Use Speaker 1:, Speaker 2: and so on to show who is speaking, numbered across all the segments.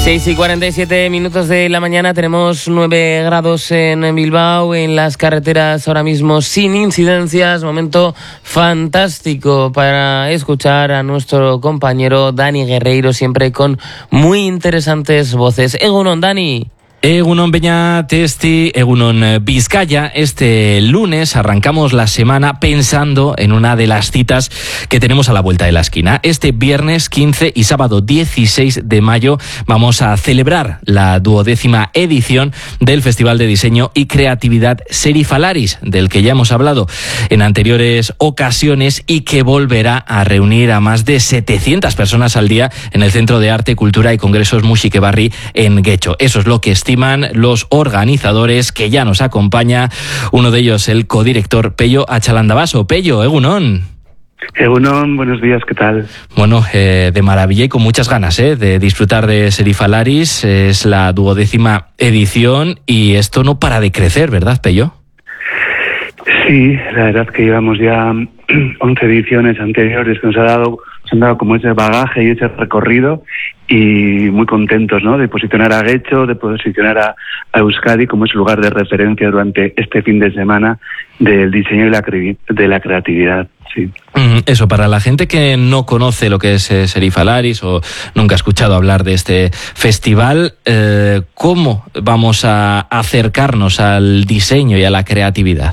Speaker 1: 6:47 de la mañana, tenemos 9 grados en Bilbao, en las carreteras ahora mismo sin incidencias. Momento fantástico para escuchar a nuestro compañero Dani Guerreiro, siempre con muy interesantes voces. Egunon, Dani.
Speaker 2: Egunon Beña Testi, Egunon Vizcaya. Este lunes arrancamos la semana pensando en una de las citas que tenemos a la vuelta de la esquina. Este viernes 15 y sábado 16 de mayo vamos a celebrar la 12ª edición del Festival de Diseño y Creatividad Serifalaris, del que ya hemos hablado en anteriores ocasiones y que volverá a reunir a más de 700 personas al día en el Centro de Arte, Cultura y Congresos Muxike Barri en Getxo. Eso es lo que estiman los organizadores, que ya nos acompaña uno de ellos, el codirector Pello Achalandabaso. Pello, egunon.
Speaker 3: Egunon, buenos días, ¿qué tal?
Speaker 2: Bueno, de maravilla y con muchas ganas de disfrutar de Serifalaris. Es la 12ª edición y esto no para de crecer, ¿verdad, Pello?
Speaker 3: Sí, la verdad que llevamos ya 11 ediciones anteriores que nos han dado como ese bagaje y ese recorrido, y muy contentos, ¿no?, de posicionar a Getxo, de posicionar a Euskadi como ese lugar de referencia durante este fin de semana del diseño y de la creatividad. Sí.
Speaker 2: Eso, para la gente que no conoce lo que es Serifalaris o nunca ha escuchado hablar de este festival, ¿cómo vamos a acercarnos al diseño y a la creatividad?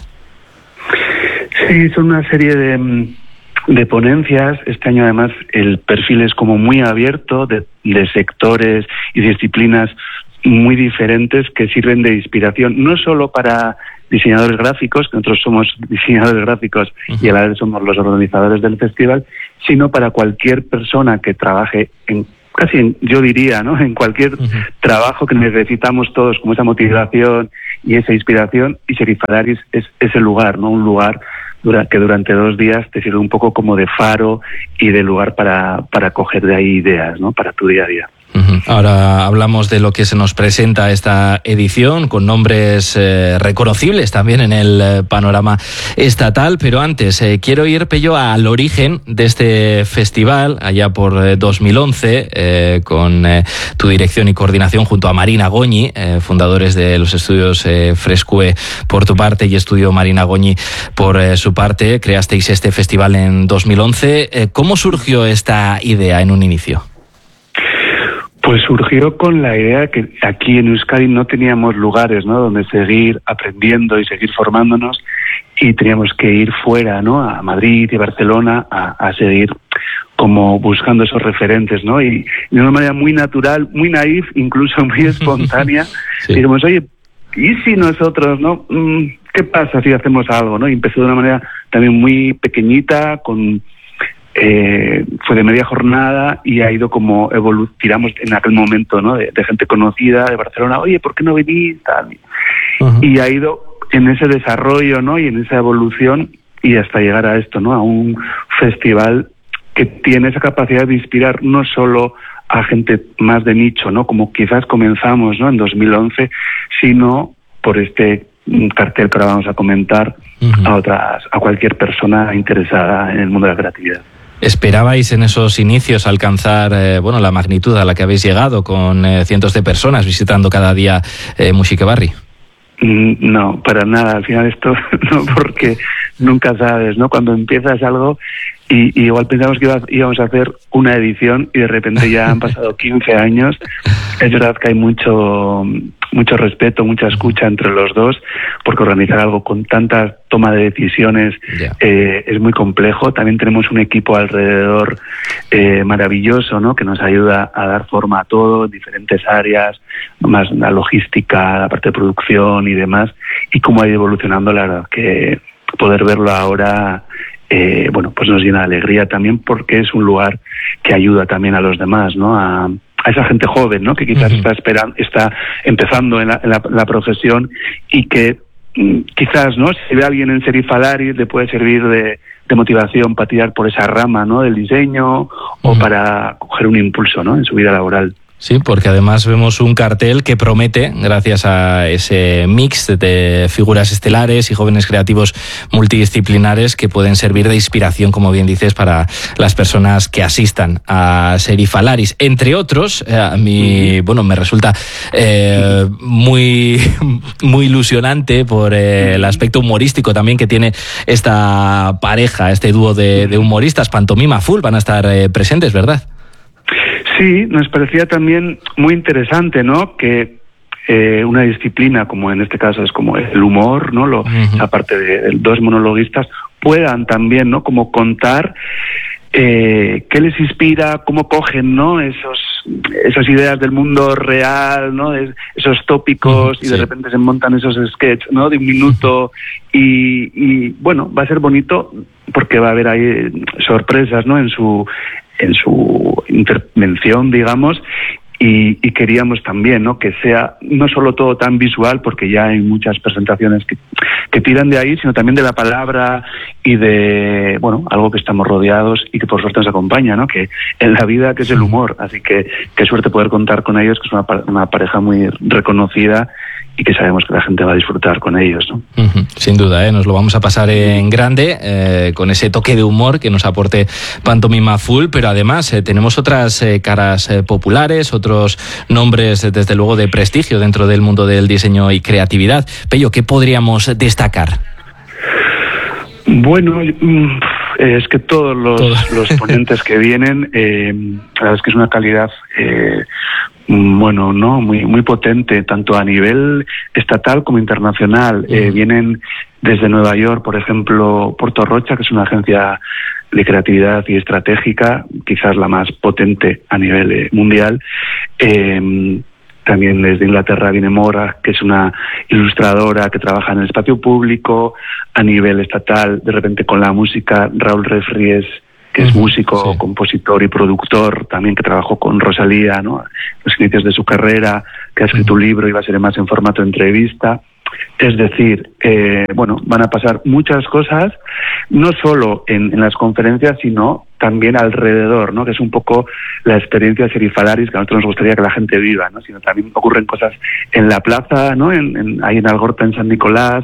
Speaker 3: Sí, son una serie de ponencias. Este año además el perfil es como muy abierto, de sectores y disciplinas muy diferentes que sirven de inspiración, no solo para diseñadores gráficos, que nosotros somos diseñadores gráficos y a la vez somos los organizadores del festival, sino para cualquier persona que trabaje yo diría, ¿no?, en cualquier trabajo que necesitamos todos, como esa motivación y esa inspiración, y Serifalaris es ese lugar, ¿no?, un lugar que durante 2 días te sirve un poco como de faro y de lugar para coger de ahí ideas, ¿no?, para tu día a día.
Speaker 2: Ahora hablamos de lo que se nos presenta esta edición, con nombres reconocibles también en el panorama estatal, pero antes quiero ir, Pello, al origen de este festival, allá por 2011, con tu dirección y coordinación junto a Marina Goñi, fundadores de los estudios Frescue por tu parte y Estudio Marina Goñi por su parte. Creasteis este festival en 2011. ¿Cómo surgió esta idea en un inicio?
Speaker 3: Pues surgió con la idea que aquí en Euskadi no teníamos lugares, ¿no?, donde seguir aprendiendo y seguir formándonos, y teníamos que ir fuera, ¿no?, a Madrid y Barcelona a seguir como buscando esos referentes, ¿no? Y de una manera muy natural, muy naif, incluso muy espontánea, dijimos, oye, ¿y si nosotros, no? ¿Qué pasa si hacemos algo, no? Y empezó de una manera también muy pequeñita, fue de media jornada y ha ido como tiramos en aquel momento, ¿no?, de gente conocida de Barcelona, oye, ¿por qué no venís? Tal. Y ha ido en ese desarrollo, ¿no?, y en esa evolución, y hasta llegar a esto, ¿no?, a un festival que tiene esa capacidad de inspirar no solo a gente más de nicho, ¿no?, como quizás comenzamos, ¿no?, en 2011, sino por este cartel que ahora vamos a comentar, a cualquier persona interesada en el mundo de la creatividad.
Speaker 2: ¿Esperabais en esos inicios alcanzar la magnitud a la que habéis llegado, con cientos de personas visitando cada día Muxike Barri?
Speaker 3: No, para nada. Al final esto no, porque nunca sabes, ¿no? Cuando empiezas algo y igual pensamos que íbamos a hacer una edición y de repente ya han pasado 15 años. Es verdad que hay mucho respeto, mucha escucha entre los dos, porque organizar algo con tanta toma de decisiones es muy complejo. También tenemos un equipo alrededor maravilloso, ¿no?, que nos ayuda a dar forma a todo en diferentes áreas, más la logística, la parte de producción y demás, y cómo ha ido evolucionando. La verdad que poder verlo ahora pues nos llena de alegría también, porque es un lugar que ayuda también a los demás, ¿no?, a esa gente joven, ¿no?, que quizás está empezando en la profesión, y que quizás, ¿no?, si ve a alguien en Serifalaris le puede servir de motivación para tirar por esa rama, ¿no?, del diseño, o para coger un impulso, ¿no?, en su vida laboral.
Speaker 2: Sí, porque además vemos un cartel que promete, gracias a ese mix de figuras estelares y jóvenes creativos multidisciplinares que pueden servir de inspiración, como bien dices, para las personas que asistan a Serifalaris. Entre otros, a mí, me resulta muy ilusionante por el aspecto humorístico también que tiene esta pareja, este dúo de humoristas. Pantomima Full van a estar presentes, ¿verdad?
Speaker 3: Sí, nos parecía también muy interesante, ¿no? Que una disciplina, como en este caso es como el humor, ¿no? Aparte de dos monologuistas, puedan también, ¿no? Como contar qué les inspira, cómo cogen, ¿no? Esas ideas del mundo real, ¿no? Esos tópicos, y de repente se montan esos sketches, ¿no? De un minuto, y bueno, va a ser bonito porque va a haber ahí sorpresas, ¿no? En su intervención, digamos, y queríamos también, ¿no? Que sea no solo todo tan visual, porque ya hay muchas presentaciones que tiran de ahí, sino también de la palabra y de, algo que estamos rodeados y que por suerte nos acompaña, ¿no? Que en la vida, que es el humor. Así que qué suerte poder contar con ellos, que es una pareja muy reconocida y que sabemos que la gente va a disfrutar con ellos, ¿no?
Speaker 2: Sin duda, nos lo vamos a pasar en grande, con ese toque de humor que nos aporte Pantomima Full, pero además tenemos otras caras populares, otros nombres, desde luego, de prestigio dentro del mundo del diseño y creatividad. Pello, ¿qué podríamos destacar?
Speaker 3: Bueno, es que todos los ponentes que vienen, la verdad es que es una calidad muy potente, tanto a nivel estatal como internacional. Vienen desde Nueva York, por ejemplo, Porto Rocha, que es una agencia de creatividad y estratégica, quizás la más potente a nivel mundial. También desde Inglaterra viene Mora, que es una ilustradora que trabaja en el espacio público. A nivel estatal, de repente con la música, Raúl Refries, que es músico, compositor y productor, también que trabajó con Rosalía, ¿no? Los inicios de su carrera, que ha escrito un libro y va a ser más en formato entrevista. Es decir, van a pasar muchas cosas, no solo en las conferencias, sino también alrededor, ¿no? Que es un poco la experiencia Serifalaris que a nosotros nos gustaría que la gente viva, ¿no? Sino también ocurren cosas en la plaza, ¿no? Ahí en Algorta, en San Nicolás.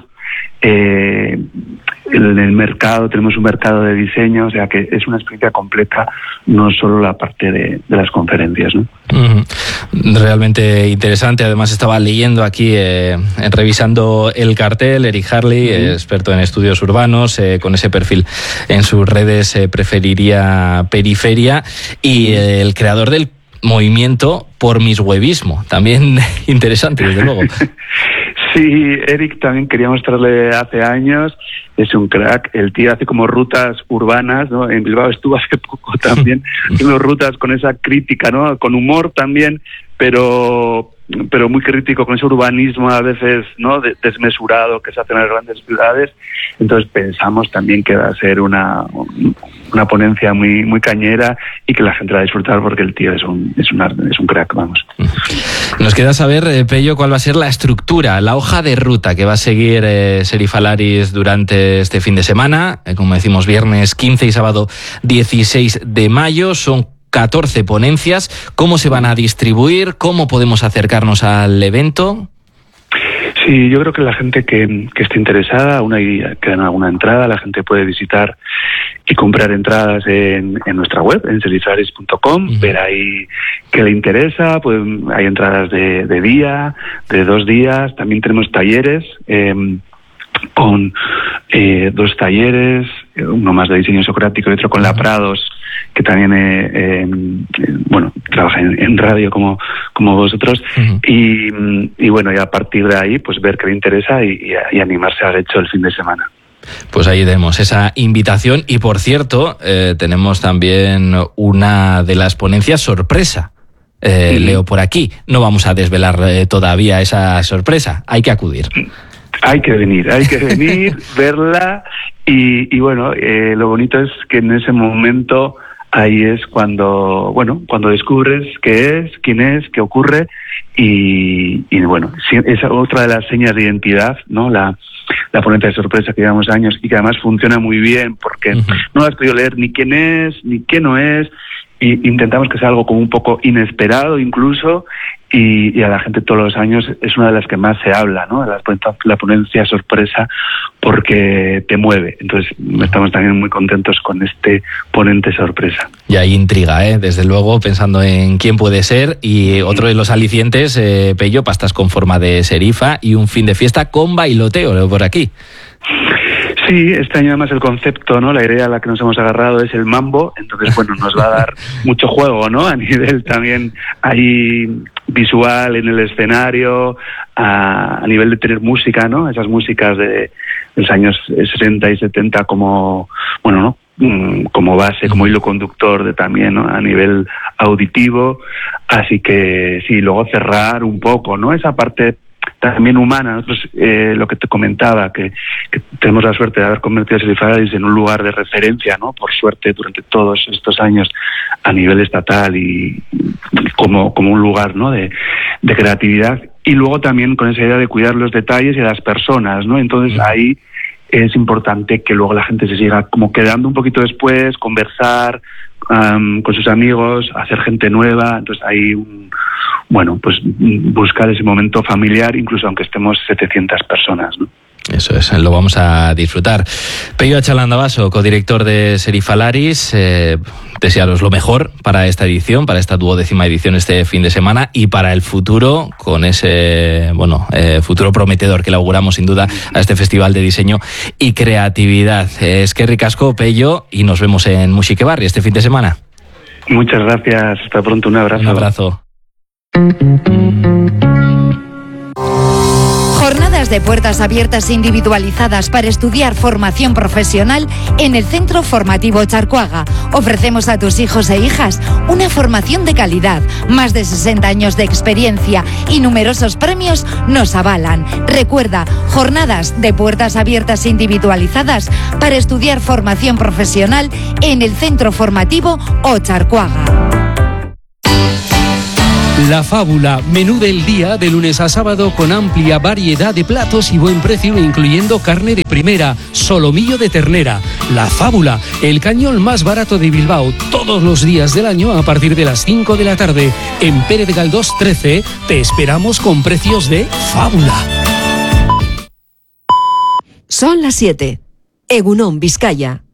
Speaker 3: En el mercado, tenemos un mercado de diseño, o sea que es una experiencia completa, no solo la parte de las conferencias, ¿no?
Speaker 2: Realmente interesante. Además estaba leyendo aquí, revisando el cartel, Eric Harley, experto en estudios urbanos, con ese perfil en sus redes, preferiría periferia, y el creador del movimiento Por Mis Huevismo, también interesante, desde luego.
Speaker 3: Sí, Eric también quería mostrarle hace años, es un crack, el tío hace como rutas urbanas, ¿no? En Bilbao estuvo hace poco también, haciendo rutas con esa crítica, ¿no? Con humor también, pero muy crítico con ese urbanismo a veces, ¿no? Desmesurado que se hace en las grandes ciudades. Entonces pensamos también que va a ser una ponencia muy cañera y que la gente va a disfrutar porque el tío es un crack, vamos.
Speaker 2: Nos queda saber, Pello, cuál va a ser la estructura, la hoja de ruta que va a seguir Serifalaris durante este fin de semana, como decimos, viernes 15 y sábado 16 de mayo. Son 14 ponencias. ¿Cómo se van a distribuir? ¿Cómo podemos acercarnos al evento?
Speaker 3: Sí, yo creo que la gente que esté interesada, quedan alguna entrada, la gente puede visitar y comprar entradas en nuestra web, en serifalaris.com, ver ahí qué le interesa. Pues hay entradas de día, de 2 días, también tenemos talleres, con 2 talleres, uno más de diseño socrático y otro con la Prados, que también trabaja en radio como vosotros, y a partir de ahí pues ver qué le interesa y animarse al hecho el fin de semana.
Speaker 2: Pues ahí tenemos esa invitación. Y por cierto, tenemos también una de las ponencias sorpresa. Leo por aquí, no vamos a desvelar todavía esa sorpresa, hay que acudir.
Speaker 3: Hay que venir, verla y lo bonito es que en ese momento ahí es cuando descubres qué es, quién es, qué ocurre y es otra de las señas de identidad, ¿no? La ponencia de sorpresa que llevamos años y que además funciona muy bien porque no has podido leer ni quién es, ni qué no es. y intentamos que sea algo como un poco inesperado incluso, y a la gente todos los años es una de las que más se habla, ¿no? La ponencia sorpresa, porque te mueve. Entonces estamos también muy contentos con este ponente sorpresa.
Speaker 2: Y hay intriga, desde luego, pensando en quién puede ser. Y otro de los alicientes, Pello, pastas con forma de serifa y un fin de fiesta con bailoteo por aquí.
Speaker 3: Sí, este año además el concepto, ¿no? La idea a la que nos hemos agarrado es el mambo, entonces bueno, nos va a dar mucho juego, ¿no? A nivel también ahí visual en el escenario, a nivel de tener música, ¿no? Esas músicas de los años 60 y 70 como, bueno, ¿no? Como base, como hilo conductor de también, ¿no? A nivel auditivo, así que sí, luego cerrar un poco, ¿no? Esa parte también humana. Nosotros, lo que te comentaba, que tenemos la suerte de haber convertido a Serifalaris en un lugar de referencia, ¿no? Por suerte, durante todos estos años a nivel estatal y como un lugar, ¿no? de creatividad, y luego también con esa idea de cuidar los detalles y a las personas, ¿no? Entonces ahí es importante que luego la gente se siga como quedando un poquito después, conversar con sus amigos, hacer gente nueva. Entonces ahí pues buscar ese momento familiar, incluso aunque estemos 700 personas, ¿no?
Speaker 2: Eso es, lo vamos a disfrutar. Pello Achalandabaso, codirector de Serifalaris, desearos lo mejor para esta edición, para esta 12ª edición este fin de semana, y para el futuro, con ese futuro prometedor que le auguramos sin duda a este Festival de Diseño y Creatividad. Es que ricasco, Pello, y nos vemos en Musique Barri este fin de semana.
Speaker 3: Muchas gracias, hasta pronto, un abrazo.
Speaker 2: Un abrazo.
Speaker 4: Jornadas de puertas abiertas individualizadas para estudiar formación profesional en el Centro Formativo Charcoaga. Ofrecemos a tus hijos e hijas una formación de calidad, más de 60 años de experiencia y numerosos premios nos avalan. Recuerda, jornadas de puertas abiertas individualizadas para estudiar formación profesional en el Centro Formativo Charcoaga.
Speaker 5: La Fábula, menú del día de lunes a sábado con amplia variedad de platos y buen precio, incluyendo carne de primera, solomillo de ternera. La Fábula, el cañón más barato de Bilbao, todos los días del año a partir de las 5 de la tarde. En Pérez de Galdós 13 te esperamos con precios de Fábula.
Speaker 6: Son las 7. Egunon, Vizcaya.